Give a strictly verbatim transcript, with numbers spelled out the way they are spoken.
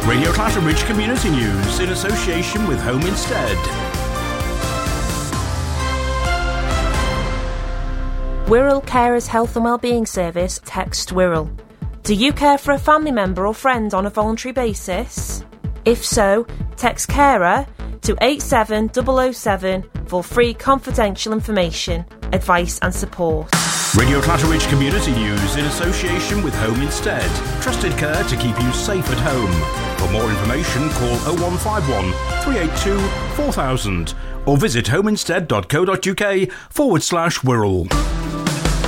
Radio Clatterbridge Community News in association with Home Instead. Wirral Carers Health and Wellbeing Service. Text Wirral. Do you care for a family member or friend on a voluntary basis? If so, text carer to eight seven zero zero seven for free confidential information, advice and support. Radio Clatterbridge Community News in association with Home Instead. Trusted care to keep you safe at home. For more information, call oh one five one, three eight two, four thousand or visit homeinstead.co.uk forward slash Wirral.